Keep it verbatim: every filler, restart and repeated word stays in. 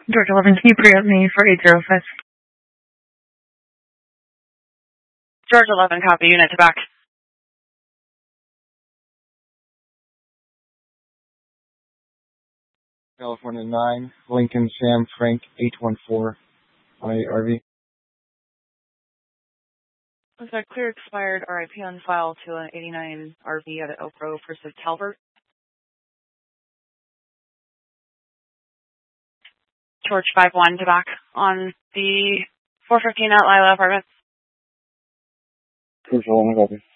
George eleven, can you pre-up me for eight zero five? George eleven, copy, unit to back. California nine, Lincoln Sam Frank eight one four, one eight R V. Looks like clear expired R I P on file to an eighty-nine R V at Oak Grove versus Calvert. George five one to back on the four fifteen at Lila Apartments. George eleven, copy.